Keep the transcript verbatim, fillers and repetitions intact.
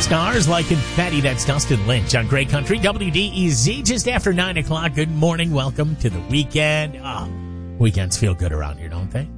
Stars like confetti. That's Dustin Lynch on Great Country W D E Z just after nine o'clock. Good morning. Welcome to the weekend. Oh, weekends feel good around here, don't they?